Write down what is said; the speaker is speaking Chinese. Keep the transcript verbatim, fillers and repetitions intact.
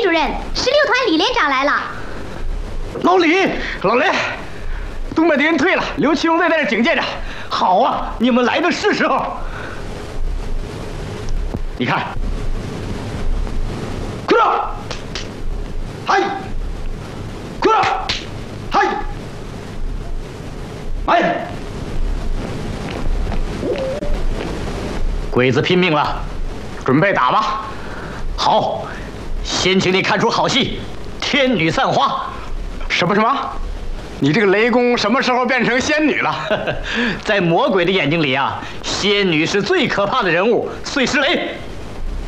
主任，十六团李连长来了。 老李，老雷，东北敌人退了，刘七龙队在这警戒着。好啊，你们来的是时候。你看，快点，嗨，快点，嗨，哎，鬼子拼命了，准备打吧。好，先请你看出好戏，天女散花。什么什么？你这个雷公什么时候变成仙女了？在魔鬼的眼睛里啊，仙女是最可怕的人物。碎石雷。